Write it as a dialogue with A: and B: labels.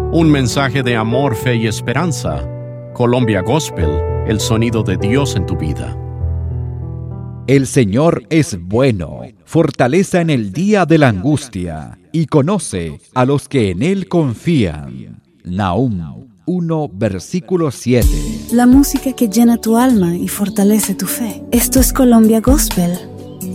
A: Un mensaje de amor, fe y esperanza. Colombia Gospel, el sonido de Dios en tu vida.
B: El Señor es bueno, fortaleza en el día de la angustia, y conoce a los que en Él confían. Nahum 1, versículo 7.
C: La música que llena tu alma y fortalece tu fe. Esto es Colombia Gospel